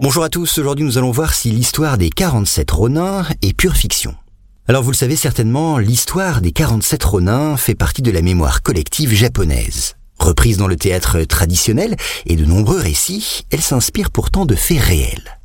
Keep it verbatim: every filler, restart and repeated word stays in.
Bonjour à tous, aujourd'hui nous allons voir si l'histoire des quarante-sept Ronin est pure fiction. Alors vous le savez certainement, l'histoire des quarante-sept Ronin fait partie de la mémoire collective japonaise. Reprise dans le théâtre traditionnel et de nombreux récits, elle s'inspire pourtant de faits réels.